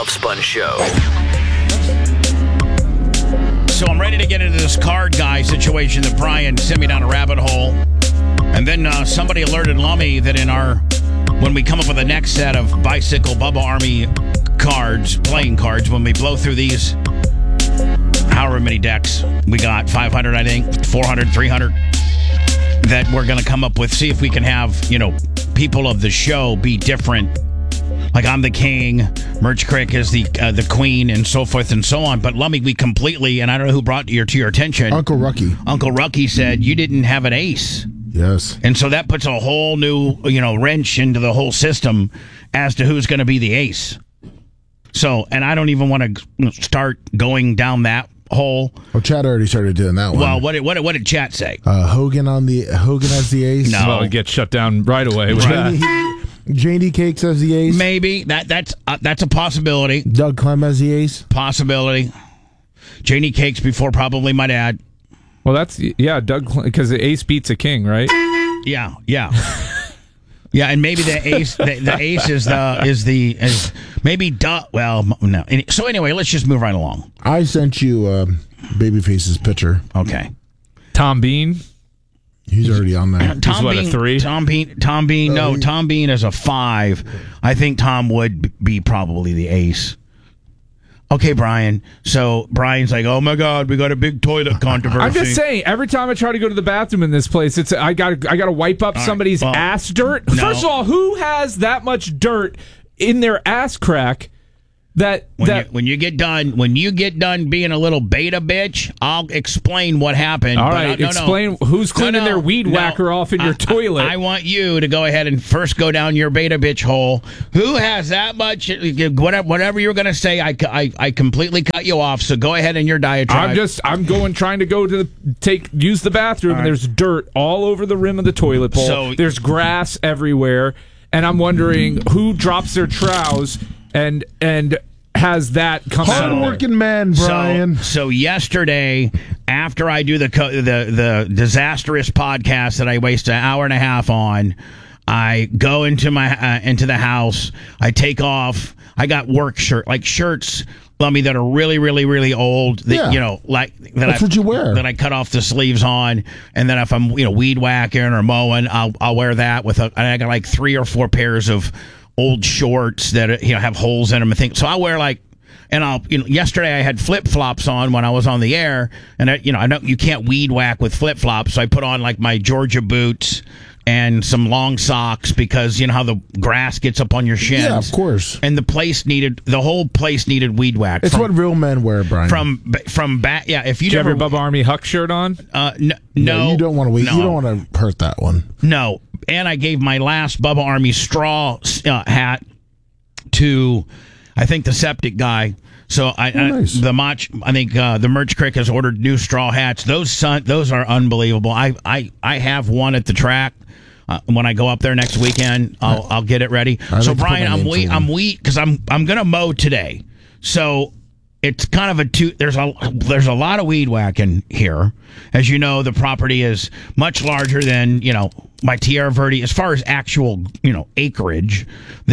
Love Spun Show. So I'm ready to get into this card guy situation that Brian sent me down a rabbit hole. And then somebody alerted Lummy that when we come up with the next set of Bicycle Bubba Army cards, playing cards, when we blow through these, however many decks we got, 500, I think, 400, 300, that we're going to come up with, see if we can have, people of the show be different. Like I'm the king, Merch Crick is the queen, and so forth and so on. But Lummy, we completely, and I don't know who brought to your attention. Uncle Rucky. Uncle Rucky said you didn't have an ace. Yes. And so that puts a whole new, wrench into the whole system as to who's going to be the ace. So, and I don't even want to start going down that hole. Oh, Chad already started doing that one. Well, what did Chat say? Hogan as the ace. No. Well, it gets shut down right away with that. J.D. Cakes as the ace. Maybe that's a possibility. Doug Clem as the ace. Possibility. J.D. Cakes before probably my dad. Well, Doug, because the ace beats a king, right? Yeah. Yeah, and maybe the ace, the ace is maybe Doug. Well, no. So anyway, let's just move right along. I sent you Babyface's picture. Okay. Tom Bean. He's already on there. He's what, a 3? Tom Bean. No, Tom Bean is a 5. I think Tom would be probably the ace. Okay, Brian. So Brian's like, "Oh my God, we got a big toilet controversy." I'm just saying, every time I try to go to the bathroom in this place, I got to wipe up somebody's ass dirt. No. First of all, who has that much dirt in their ass crack? When you get done being a little beta bitch, I'll explain what happened. All right, explain who's cleaning their weed whacker off in your toilet. I want you to go ahead and first go down your beta bitch hole. Who has that much? Whatever you're going to say, I completely cut you off. So go ahead in your diatribe. I'm trying to go to use the bathroom, and there's dirt all over the rim of the toilet bowl. So, there's grass everywhere, and I'm wondering who drops their trows and has that come out. Hard-working man, Brian. So yesterday, after I do the disastrous podcast that I waste an hour and a half on, I go into the house. I take off. I got work shirts, Lummy, that are really, really, really old. That's what you wear. That I cut off the sleeves on, and then if I'm weed whacking or mowing, I'll wear that and I got like 3 or 4 pairs of old shorts that have holes in them and things. So I wear yesterday I had flip flops on when I was on the air, and I know you can't weed whack with flip flops, so I put on like my Georgia boots and some long socks because you know how the grass gets up on your shins. Yeah, of course. And the whole place needed weed whack. It's what real men wear, Brian. From back. Yeah, if you have your Bubba Army Huck shirt on. No, you don't want to. No. You don't want to hurt that one. No. And I gave my last Bubba Army straw hat to, I think, the septic guy. So nice. the Merch Crick has ordered new straw hats. Those are unbelievable. I have one at the track. When I go up there next weekend, I'll get it ready. So Brian, I'm because I'm gonna mow today. So it's kind of there's a lot of weed whacking here. As you know, the property is much larger than, my Tierra Verde as far as actual, acreage.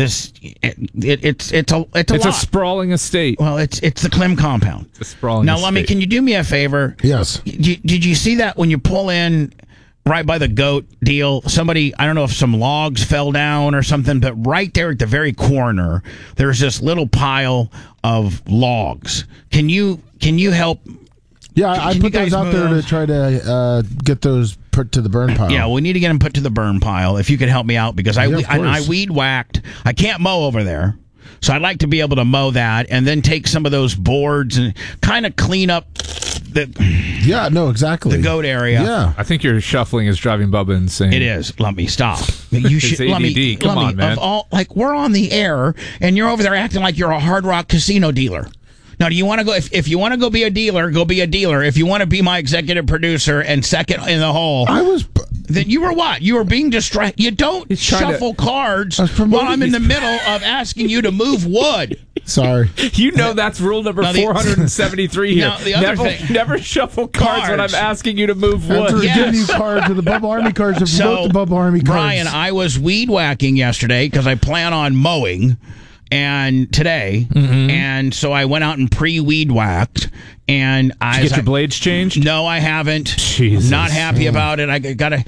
It's a sprawling estate. Well, it's the Clem compound. It's a sprawling now, estate. Lummy, can you do me a favor? Yes. Did you see that when you pull in right by the goat deal, somebody, I don't know if some logs fell down or something, but right there at the very corner, there's this little pile of logs. Can you help? Yeah, I put those out there to try to get those put to the burn pile. Yeah, we need to get them put to the burn pile. If you could help me out, because I weed whacked. I can't mow over there. So I'd like to be able to mow that and then take some of those boards and kind of clean up exactly. The goat area. Yeah. I think your shuffling is driving Bubba insane. It is. Let me stop. You should. ADD. Come on, man. We're on the air, and you're over there acting like you're a Hard Rock Casino dealer. Now, do you want to go? If you want to go be a dealer, go be a dealer. If you want to be my executive producer and second in the hole, then you were what? You were being distracted. You don't shuffle cards while I'm in the middle of asking you to move wood. Sorry. That's rule number 473 here. Now, the other thing. Never shuffle cards when I'm asking you to move wood. After giving you cards with the Bubba Army cards, if you wrote the Bubba Army cards. Brian, I was weed whacking yesterday because I plan on mowing. and today, and so I went out and pre-weed whacked. And Did you get your blades changed? No, I haven't. Jesus. Not happy about it. I gotta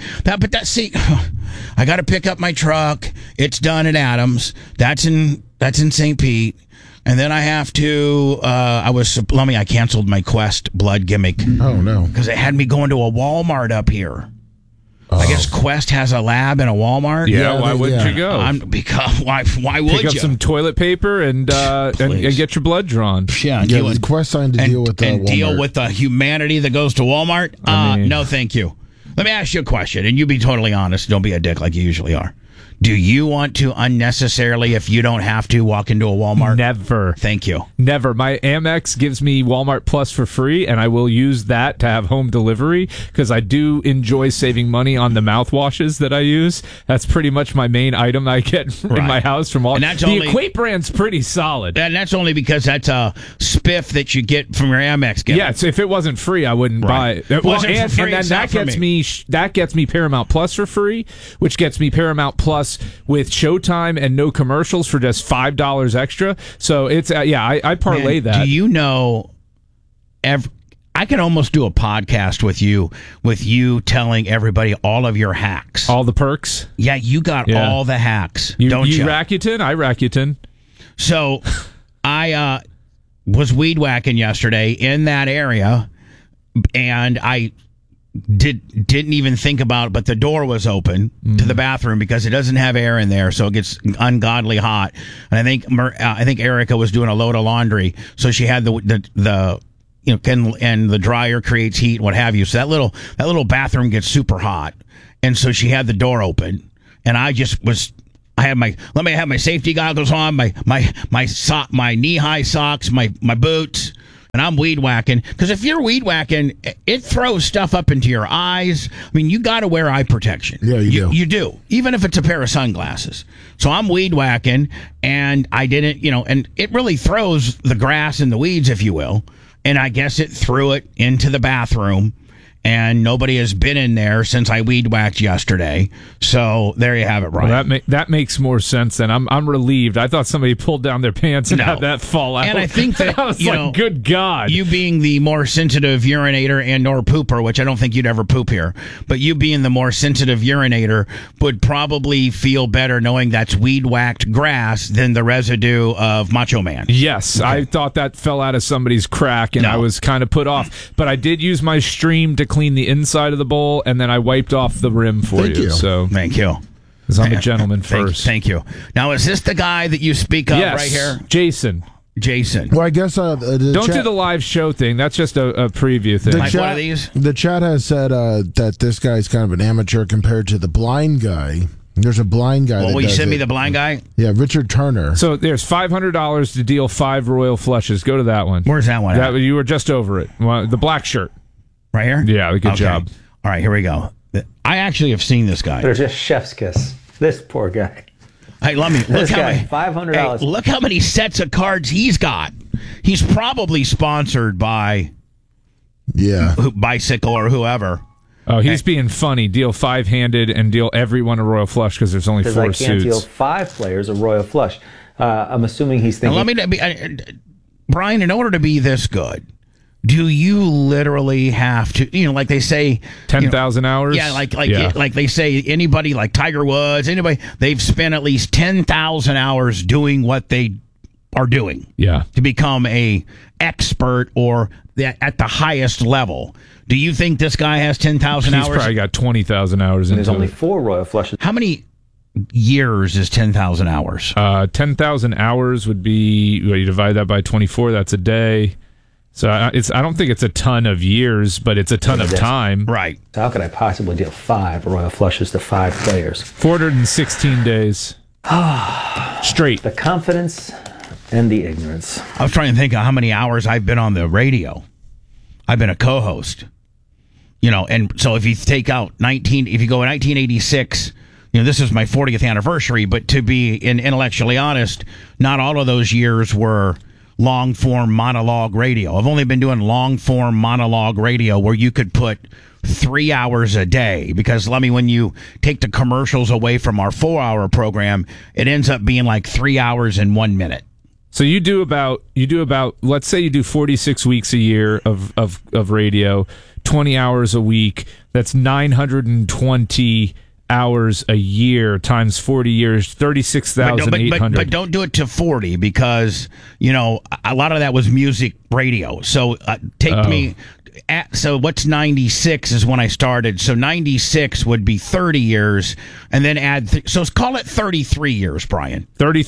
I gotta pick up my truck. It's done at Adams. That's in St. Pete. And then I have to. I canceled my Quest blood gimmick. Oh no! Because it had me going to a Walmart up here. I guess Quest has a lab in a Walmart. Yeah, why wouldn't you go? Why would you? Pick up some toilet paper and get your blood drawn. Yeah, with Quest signed to deal with Walmart. Deal with the humanity that goes to Walmart. No, thank you. Let me ask you a question, and you be totally honest. Don't be a dick like you usually are. Do you want to unnecessarily, if you don't have to, walk into a Walmart? Never. Thank you. Never. My Amex gives me Walmart Plus for free, and I will use that to have home delivery because I do enjoy saving money on the mouthwashes that I use. That's pretty much my main item I get in my house from Walmart. The Equate brand's pretty solid. And that's only because that's a spiff that you get from your Amex. Yeah, so if it wasn't free, I wouldn't buy it. And then that gets me Paramount Plus for free, which gets me Paramount Plus with Showtime and no commercials for just $5 extra. So it's I parlay that. Do you know? I could almost do a podcast with you telling everybody all of your hacks, all the perks. Yeah, you got all the hacks, don't you? You Rakuten, I Rakuten. So I was weed whacking yesterday in that area, and I didn't even think about it, but the door was open to the bathroom because it doesn't have air in there, so it gets ungodly hot. And I think Erica was doing a load of laundry, so she had the and the dryer creates heat and what have you. So that little bathroom gets super hot, and so she had the door open, and I had my safety goggles on, my knee high socks, my boots. And I'm weed whacking because if you're weed whacking, it throws stuff up into your eyes. I mean, you got to wear eye protection. Yeah, you do. You do, even if it's a pair of sunglasses. So I'm weed whacking, and I didn't, and it really throws the grass and the weeds, if you will. And I guess it threw it into the bathroom. And nobody has been in there since I weed whacked yesterday. So there you have it, Brian. Well, that makes more sense then. I'm relieved. I thought somebody pulled down their pants and had that fall out. And I think that I was like, good God. You being the more sensitive urinator and or pooper, which I don't think you'd ever poop here, but you being the more sensitive urinator would probably feel better knowing that's weed whacked grass than the residue of Macho Man. Yes, okay. I thought that fell out of somebody's crack, and I was kind of put off. But I did use my stream to clean the inside of the bowl, and then I wiped off the rim for you. So thank you. Because I'm a gentleman first. Thank you. Now, is this the guy that you speak of right here? Jason. Well, I guess don't do the live show thing. That's just a preview thing. Like one of these? The chat has said that this guy's kind of an amateur compared to the blind guy. There's a blind guy. Well, will you send me the blind guy? Yeah, Richard Turner. So there's $500 to deal 5 royal flushes. Go to that one. Where's that one? You were just over it. The black shirt. Right here? Yeah, good job. All right, here we go. I actually have seen this guy. They're just chef's kiss. This poor guy. Hey, look how many $500. Hey, look how many sets of cards he's got. He's probably sponsored by Bicycle or whoever. Oh, he's being funny. Deal 5-handed and deal everyone a royal flush because there's only 4 suits. I can't deal 5 players a royal flush. I'm assuming he's thinking. Brian, in order to be this good, do you literally have to, like they say, 10,000 hours? Yeah, like they say, anybody like Tiger Woods, anybody, they've spent at least 10,000 hours doing what they are doing. Yeah. To become a expert or at the highest level. Do you think this guy has 10,000 hours? He's probably got 20,000 hours. There's only 4 royal flushes. How many years is 10,000 hours? 10,000 hours would be, you divide that by 24, that's a day. So I don't think it's a ton of years, but it's a ton of time. Right. So how could I possibly deal 5 royal flushes to 5 players? 416 days. Straight. The confidence and the ignorance. I was trying to think of how many hours I've been on the radio. I've been a co-host. And so if you take out if you go in 1986, this is my 40th anniversary, but to be intellectually honest, not all of those years were long-form monologue radio. I've only been doing long-form monologue radio where you could put 3 hours a day, because let me, when you take the commercials away from our 4-hour program, it ends up being like 3 hours and 1 minute. So you do about let's say you do 46 weeks a year of radio, 20 hours a week. That's 920 hours a year times 40 years, 36,800. But don't do it to 40, because a lot of that was music radio. So so what's 96 is when I started. So 96 would be 30 years, and then add so call it 33 years, Brian.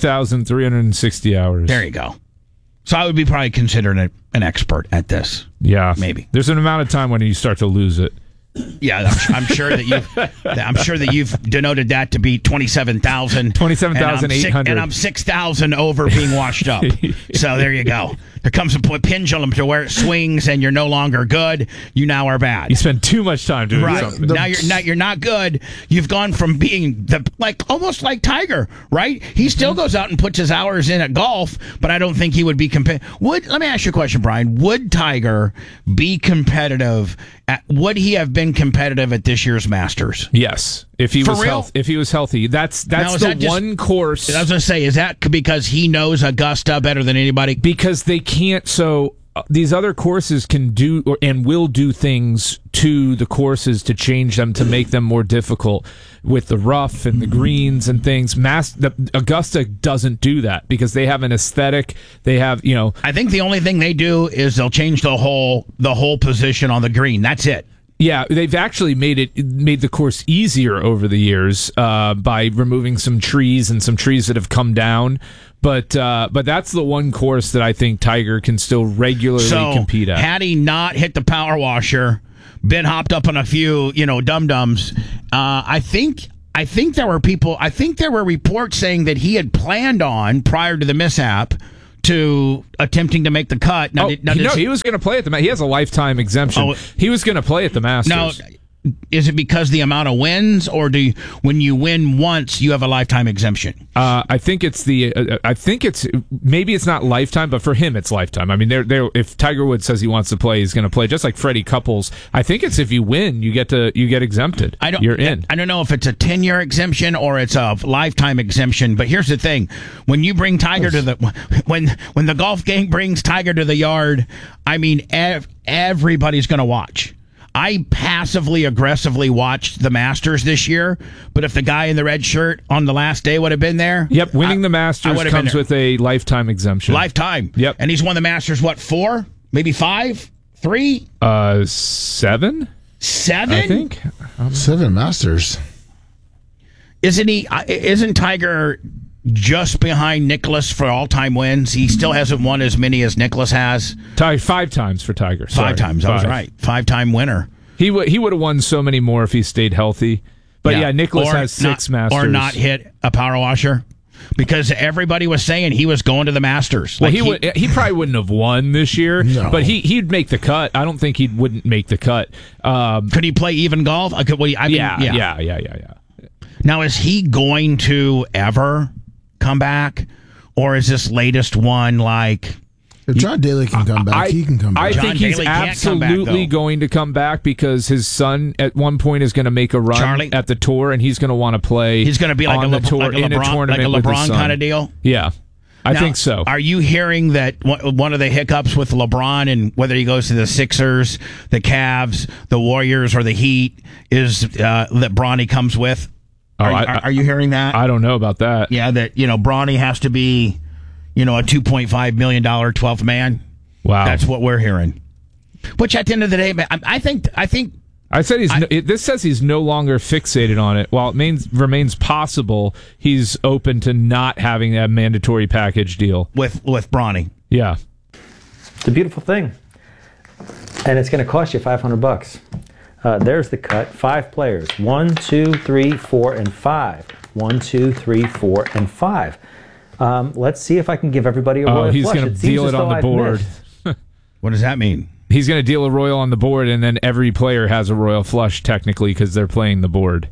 30,360 hours. There you go. So I would be probably considered an expert at this. Yeah, maybe. There's an amount of time when you start to lose it. Yeah, I'm sure that you've denoted that to be 27,000. 27,800. And I'm 6,000 over being washed up. So there you go. There comes a pendulum to where it swings, and you're no longer good. You now are bad. You spend too much time doing something. Now you're not good. You've gone from being almost like Tiger, right? He still goes out and puts his hours in at golf, but I don't think he would be competitive. Let me ask you a question, Brian. Would Tiger be competitive? Would he have been competitive at this year's Masters? Yes, if he was healthy. That's one course. I was going to say, is that because he knows Augusta better than anybody? Because they can't. So these other courses can do and will do things to the courses to change them, to make them more difficult with the rough and the greens and things. Augusta doesn't do that because they have an aesthetic. They have, I think the only thing they do is they'll change the whole position on the green. That's it. Yeah, they've actually made the course easier over the years by removing some trees that have come down. But that's the one course that I think Tiger can still regularly compete at. Had he not hit the power washer, been hopped up on a few, dum-dums, I think there were reports saying that he had planned on, prior to the mishap, to attempting to make the cut. He was going to play at the. He has a lifetime exemption. He was going to play at the Masters. Now, is it because the amount of wins, or when you win once, you have a lifetime exemption? I think it's maybe it's not lifetime, but for him it's lifetime. I mean, if Tiger Woods says he wants to play, he's going to play. Just like Freddie Couples, I think it's if you win, you get exempted. You're in. I don't know if it's a 10-year exemption or it's a lifetime exemption. But here's the thing: when you bring Tiger when the golf gang brings Tiger to the yard, I mean, everybody's going to watch. I passively aggressively watched the Masters this year, but if the guy in the red shirt on the last day would have been there, winning the Masters comes with a lifetime exemption. Lifetime. Yep. And he's won the Masters 4, maybe 5, 3, 7. 7, I think 7 Masters. Isn't Tiger just behind Nicklaus for all-time wins? He still hasn't won as many as Nicklaus has. 5 times for Tiger. Sorry. 5 times. I was right. 5-time winner. He would have won so many more if he stayed healthy. But Nicklaus has 6 Masters. Or not hit a power washer. Because everybody was saying he was going to the Masters. Well, he probably wouldn't have won this year, but he'd make the cut. I don't think he wouldn't make the cut. Could he play even golf? Yeah. Now, is he going to ever come back, or is this latest one like? If John Daly can come back, he can come back. I think he's absolutely going to come back because his son at one point is going to make a run at the tour, and he's going to want to play. He's going to be like a LeBron kind of deal. Yeah, I think so. Are you hearing that one of the hiccups with LeBron, and whether he goes to the Sixers, the Cavs, the Warriors, or the Heat, is that Bronny comes with? Are you hearing that? I don't know about that. Yeah, that Bronny has to be, a $2.5 million 12th man. Wow, that's what we're hearing. Which at the end of the day, I think. I said this says he's no longer fixated on it. While it remains possible, he's open to not having a mandatory package deal with Bronny. Yeah, it's a beautiful thing, and it's going to cost you $500. There's the cut. 5 players. 1, 2, 3, 4, and 5. 1, 2, 3, 4, and 5. Let's see if I can give everybody a royal flush. He's going to deal it on the board. What does that mean? He's going to deal a royal on the board, and then every player has a royal flush technically because they're playing the board.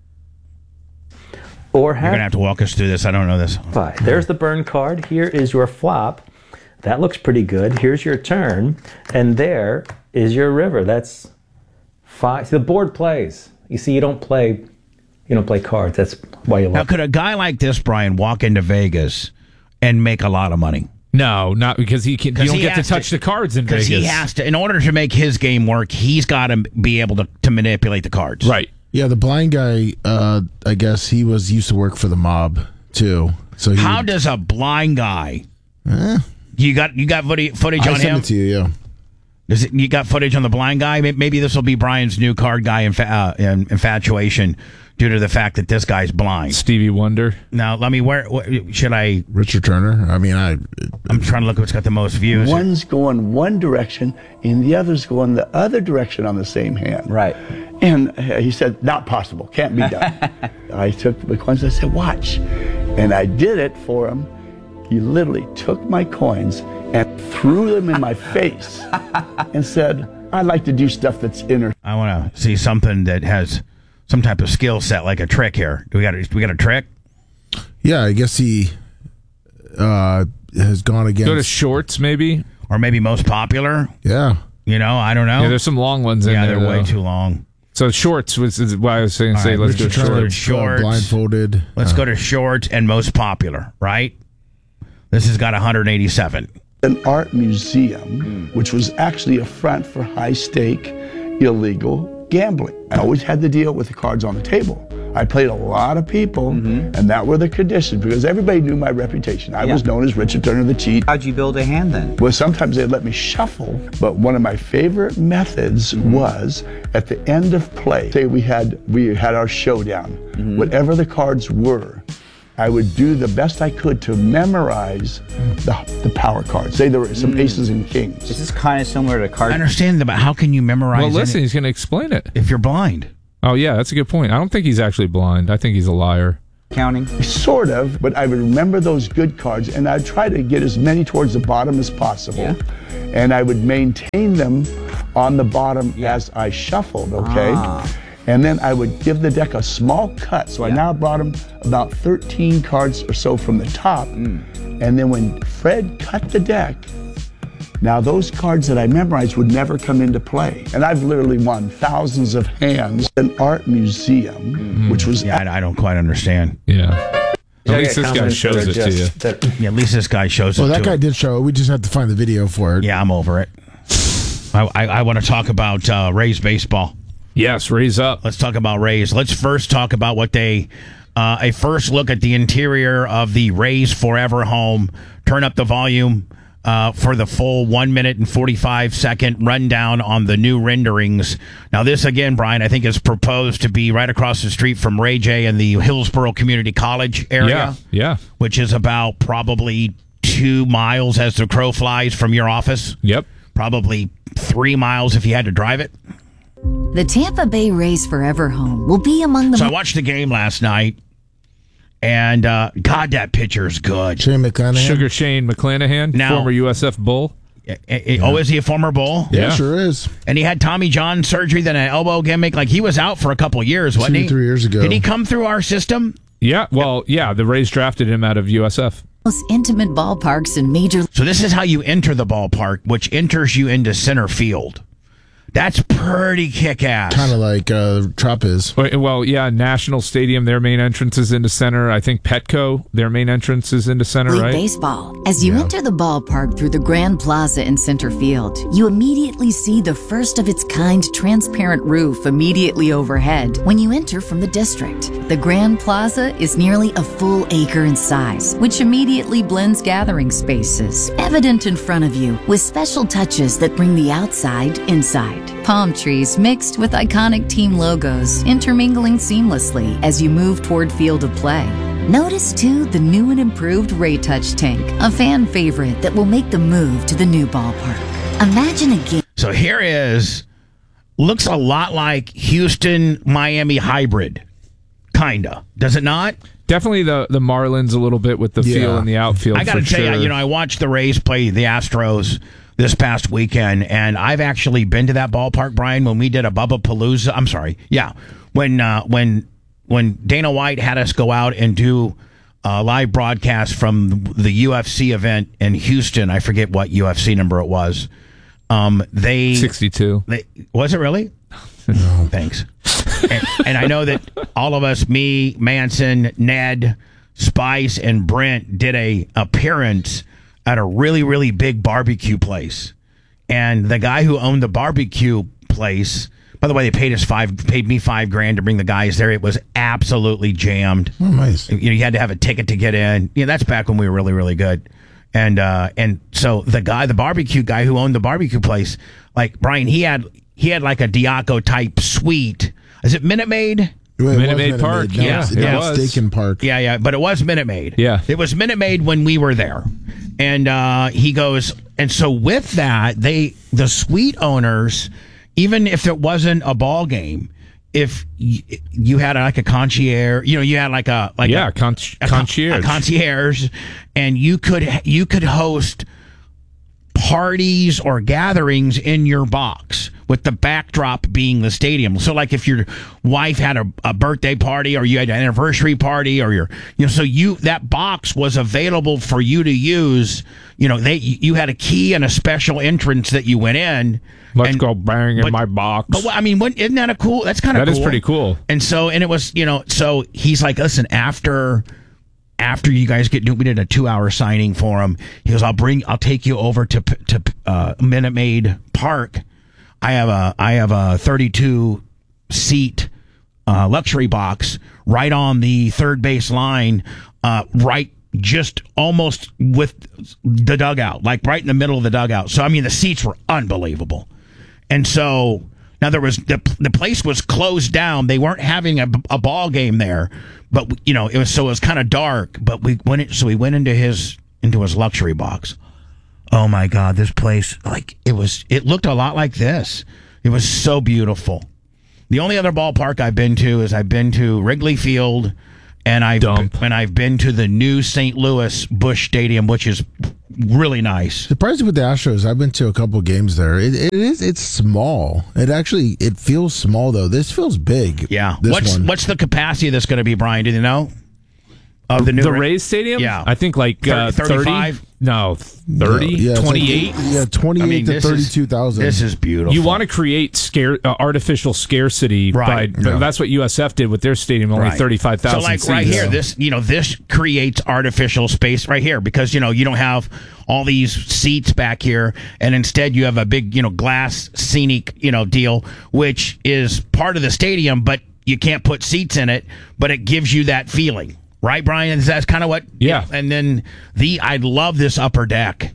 You're going to have to walk us through this. I don't know this. 5. There's the burn card. Here is your flop. That looks pretty good. Here's your turn, and there is your river. That's 5. See, the board plays. You see, you don't play cards. That's why you love. Now, could a guy like this, Brian, walk into Vegas and make a lot of money? No, not because he can. You don't get to touch the cards in Vegas. Because he has to. In order to make his game work, he's got to be able to manipulate the cards. Right. Yeah, the blind guy, I guess he used to work for the mob, too. So how does a blind guy... You got footage on him? I sent it to you, yeah. You got footage on the blind guy? Maybe this will be Brian's new card guy infatuation due to the fact that this guy's blind. Stevie Wonder. Now, let me, where should I... Richard Turner? I mean, I'm trying to look what's got the most views. One's going one direction, and the other's going the other direction on the same hand. Right. And he said, not possible, can't be done. I took the coins, I said, watch. And I did it for him. He literally took my coins and threw them in my face and said, I like to do stuff that's inner. I want to see something that has some type of skill set, like a trick here. Do we got a trick? Yeah, I guess he has gone against... Go to shorts, maybe? Or maybe most popular? Yeah. I don't know. Yeah, there's some long ones in there. Yeah, they're way too long. So shorts is why I was saying, let's do shorts. Blindfolded. Let's go to shorts and most popular, right? This has got 187. An art museum, which was actually a front for high-stake, illegal gambling. I always had to deal with the cards on the table. I played a lot of people, and that were the conditions, because everybody knew my reputation. I was known as Richard Turner the Cheat. How'd you build a hand then? Well, sometimes they'd let me shuffle, but one of my favorite methods was at the end of play, say we had our showdown, whatever the cards were, I would do the best I could to memorize the power cards. Say there were some aces and kings. This is kind of similar to cards. I understand, but how can you memorize Well, listen, he's going to explain it. If you're blind. Oh, yeah, that's a good point. I don't think he's actually blind. I think he's a liar. Counting? Sort of, but I would remember those good cards, and I'd try to get as many towards the bottom as possible. Yeah. And I would maintain them on the bottom as I shuffled, okay? And then I would give the deck a small cut. So I now brought him about 13 cards or so from the top. And then when Fred cut the deck, now those cards that I memorized would never come into play. And I've literally won thousands of hands. An art museum, which was... Yeah, I don't quite understand. Yeah. At least this guy shows it to you. Yeah, at least this guy shows it to you. Well, that guy did show it. We just have to find the video for it. Yeah, I'm over it. I want to talk about Rays baseball. Yes, Rays up. Let's talk about Rays. Let's first talk about what a first look at the interior of the Rays Forever home. Turn up the volume for the full 1 minute and 45-second rundown on the new renderings. Now, this again, Brian, I think is proposed to be right across the street from Ray J and the Hillsborough Community College area. Yeah. Which is about probably 2 miles as the crow flies from your office. Yep. Probably 3 miles if you had to drive it. The Tampa Bay Rays Forever home will be among the... So I watched the game last night, and God, that pitcher's good. Shane McClanahan. Sugar Shane McClanahan, former USF Bull. Oh, is he a former Bull? Yeah, sure is. And he had Tommy John surgery, then an elbow gimmick. Like, he was out for a couple years, wasn't he? 3 years ago. Did he come through our system? Yeah, well, yeah, the Rays drafted him out of USF. Most intimate ballparks in major... So this is how you enter the ballpark, which enters you into center field. That's pretty kick-ass. Kind of like Trop is. Well, yeah, National Stadium, their main entrance is into center. I think Petco, their main entrance is into center, right? Baseball. As you enter the ballpark through the Grand Plaza in center field, you immediately see the first of its kind transparent roof immediately overhead when you enter from the district. The Grand Plaza is nearly a full acre in size, which immediately blends gathering spaces, evident in front of you, with special touches that bring the outside inside. Palm trees mixed with iconic team logos, intermingling seamlessly as you move toward field of play. Notice, too, the new and improved Ray Touch tank, a fan favorite that will make the move to the new ballpark. Imagine a game. So here is, looks a lot like Houston-Miami hybrid, kinda. Does it not? Definitely the Marlins a little bit with the feel in the outfield. I got to tell you, I watched the Rays play the Astros this past weekend, and I've actually been to that ballpark, Brian, when we did a Bubba Palooza. I'm sorry. Yeah. When Dana White had us go out and do a live broadcast from the UFC event in Houston. I forget what UFC number it was. 62. Was it really? No. Thanks. And I know that all of us, me, Manson, Ned, Spice, and Brent, did a appearance at a really, really big barbecue place. And the guy who owned the barbecue place, by the way, they paid me $5,000 to bring the guys there. It was absolutely jammed. Oh, nice. You had to have a ticket to get in. That's back when we were really, really good. And so the barbecue guy who owned the barbecue place, like Brian, he had like a Diaco type suite. Is it Minute Maid? Minute Maid Park. No, Yeah, it was Steak and Park. Yeah, but it was Minute Maid. Yeah. It was Minute Maid when we were there. And he goes, and so with that, the suite owners, even if it wasn't a ball game, if you had like a concierge, you had like a concierge, and you could host parties or gatherings in your box with the backdrop being the stadium. So like if your wife had a birthday party or you had an anniversary party or that box was available for you to use. You had a key and a special entrance that you went in. Let's go bang in my box. But isn't that that's kind of cool? That is pretty cool. And it was, so he's like, listen, after you guys we did a 2-hour signing for him. He goes, I'll take you over to Minute Maid Park. I have a 32 seat luxury box right on the third base line, right just almost with the dugout, like right in the middle of the dugout. So the seats were unbelievable. And so now there was the place was closed down. They weren't having a ball game there, but it was kind of dark. But we went into his luxury box. Oh my God, this place, it looked a lot like this. It was so beautiful. The only other ballpark I've been to Wrigley Field, and I've been to the new St. Louis Busch Stadium, which is really nice. Surprising with the Astros, I've been to a couple games there. It's small. It feels small though. This feels big. Yeah. What's the capacity that's going to be, Brian? Do you know? Of the Rays Stadium? Yeah. I think like 35? No, 30, 28. Like, 28 to 32,000. This is beautiful. You want to create artificial scarcity, right? That's what USF did with their stadium, only 35,000. So like seats. right here, this creates artificial space right here because you don't have all these seats back here, and instead you have a big glass scenic deal, which is part of the stadium, but you can't put seats in it, but it gives you that feeling. Right, Brian? That's kind of what... Yeah. And then I love this upper deck.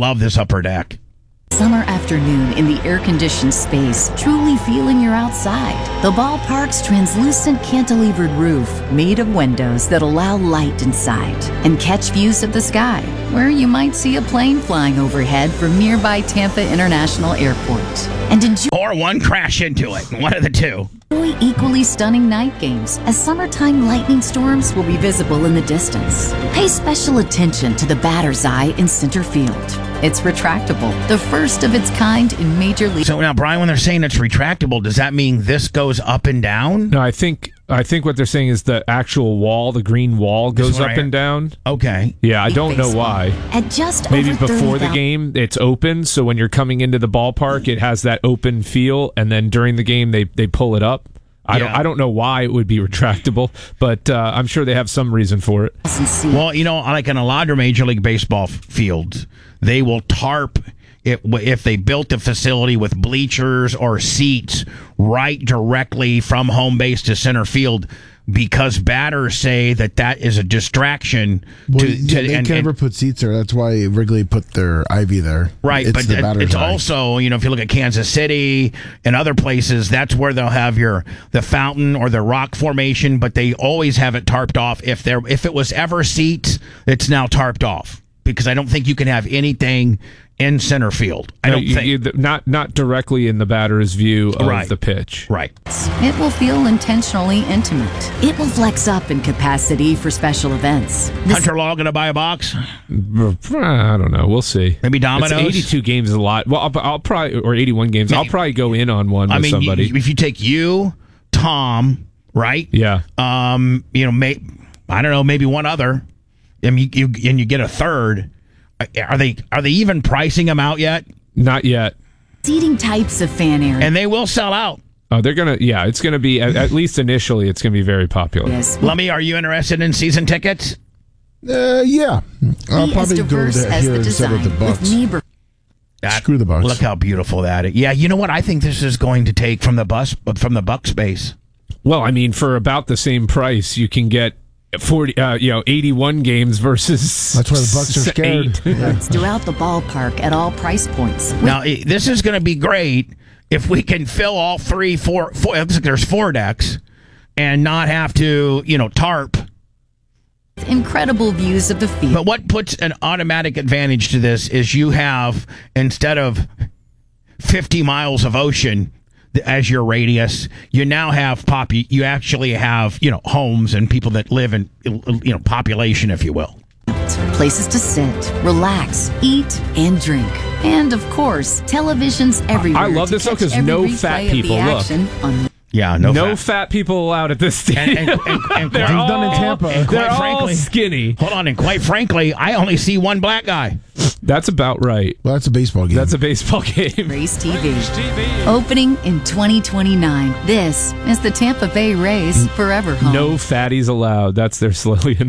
Summer afternoon in the air-conditioned space, truly feeling you're outside. The ballpark's translucent cantilevered roof, made of windows that allow light inside, and catch views of the sky, where you might see a plane flying overhead from nearby Tampa International Airport. And enjoy or one crash into it, one of the two. Equally stunning night games, as summertime lightning storms will be visible in the distance. Pay special attention to the batter's eye in center field. It's retractable, the first of its kind in Major League. So now, Brian, when they're saying it's retractable, does that mean this goes up and down? No, I think what they're saying is the actual wall, the green wall, goes up and down. Okay. Yeah, I don't know why. At just maybe over before the game, it's open, so when you're coming into the ballpark, it has that open feel, and then during the game, they pull it up. I don't know why it would be retractable, but I'm sure they have some reason for it. Well, like in a lot of Major League Baseball fields, they will tarp it if they built the facility with bleachers or seats right directly from home base to center field, because batters say that is a distraction. They can never put seats there. That's why Wrigley put their ivy there. Right, but it's also, if you look at Kansas City and other places, that's where they'll have the fountain or the rock formation, but they always have it tarped off. If it was ever seats, it's now tarped off, because I don't think you can have anything in center field. I don't think. Not directly in the batter's view of the pitch. Right. It will feel intentionally intimate. It will flex up in capacity for special events. Hunter Law going to buy a box? I don't know. We'll see. Maybe Domino's? 82 games is a lot. Well, I'll probably, or 81 games. I'll probably go in on one with somebody. If you take Tom, right? Yeah. I don't know, maybe one other, and you get a third. Are they even pricing them out yet? Not yet. Seating types of fan area. And they will sell out. They're gonna, it's gonna be at least initially. It's gonna be very popular. Yes. Lummy, are you interested in season tickets? Yeah. I'll probably go there here instead of the Bucks. Screw the Bucks. Look how beautiful that is. Yeah, you know what? I think this is going to take from the Bucks base. Well, I mean, for about the same price, you can get 81 games versus. That's why the Bucks are scared. It's throughout the ballpark at all price points. Now, this is going to be great if we can fill all four. There's 4 decks, and not have to, tarp. Incredible views of the field. But what puts an automatic advantage to this is you have, instead of 50 miles of ocean as your radius, you now have you actually have, homes and people that live in, population, if you will. Places to sit, relax, eat, and drink. And, of course, televisions everywhere. I love this, though, because no fat people. Look. Yeah, no fat people allowed at this stadium. And they're all done in Tampa. They're all skinny. Hold on, and quite frankly, I only see one black guy. That's about right. Well, that's a baseball game. That's a baseball game. Rays TV. Opening in 2029. This is the Tampa Bay Rays forever home. No fatties allowed. That's their slogan.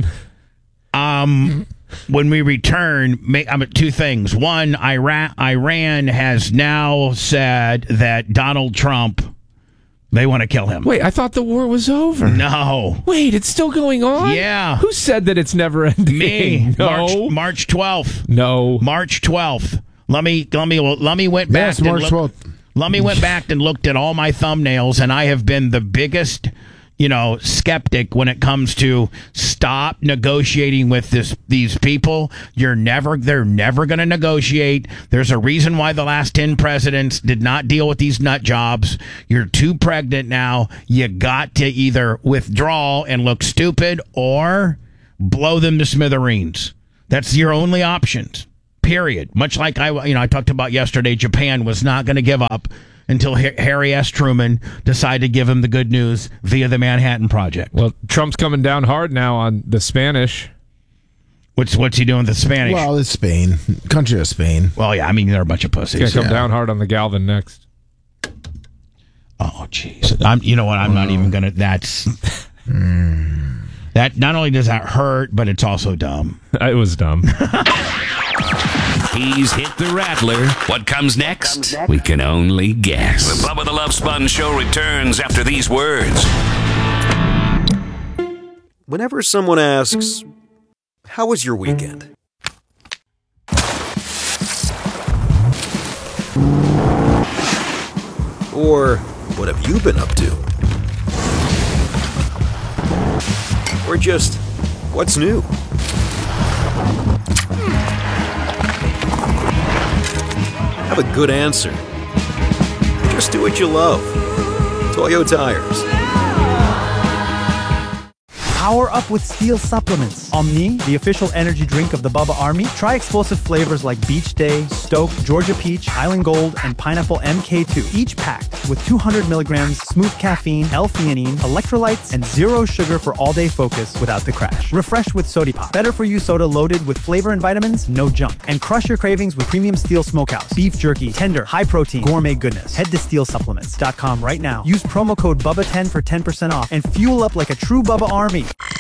When we return, 2 things. One, Iran has now said that Donald Trump, they want to kill him. Wait, I thought the war was over. No. Wait, it's still going on? Yeah. Who said that it's never ending? Me. No. March 12th. No. March 12th. Lummy went back. Yes, March 12th. Lummy went back and looked at all my thumbnails, and I have been the biggest, skeptic when it comes to stop negotiating with these people. They're never going to negotiate. There's a reason why the last 10 presidents did not deal with these nut jobs. You're too pregnant now. You got to either withdraw and look stupid or blow them to smithereens. That's your only options. Period. Much like I talked about yesterday, Japan was not going to give up until Harry S. Truman decided to give him the good news via the Manhattan Project. Well, Trump's coming down hard now on the Spanish. What's he doing with the Spanish? Well, it's Spain. Country of Spain. Well, yeah, I mean, they're a bunch of pussies. He's going to come down hard on the Galvin next. Oh, jeez. You know what? I'm not even going to... That's... That not only does that hurt, but it's also dumb. It was dumb. He's hit the rattler. What comes next? We can only guess. The Bubba the Love Sponge Show returns after these words. Whenever someone asks, "How was your weekend?" Or, "What have you been up to?" Or just, "What's new?" Have a good answer. Just do what you love. Toyo Tires. Power up with Steel supplements. Omni, the official energy drink of the Bubba Army. Try explosive flavors like Beach Day, Stoke, Georgia Peach, Island Gold, and Pineapple MK2. Each packed with 200 milligrams smooth caffeine, L-theanine, electrolytes, and zero sugar for all-day focus without the crash. Refreshed with Sody Pop. Better for you soda loaded with flavor and vitamins, no junk. And crush your cravings with premium Steel Smokehouse. Beef jerky, tender, high protein, gourmet goodness. Head to steelsupplements.com right now. Use promo code BUBBA10 for 10% off and fuel up like a true Bubba Army.